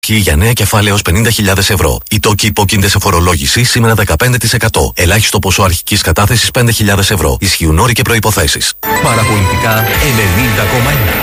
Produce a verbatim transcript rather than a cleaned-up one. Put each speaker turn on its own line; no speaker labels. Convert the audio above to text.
Ποιοι για νέα κεφάλαια έως πενήντα χιλιάδες ευρώ. Οι τόκοι υπόκεινται σε φορολόγηση σήμερα δεκαπέντε τοις εκατό. Ελάχιστο ποσό αρχικής κατάθεσης πέντε χιλιάδες ευρώ. Ισχύουν όροι και προϋποθέσεις.
Παραπολιτικά ενενήντα κόμμα ένα.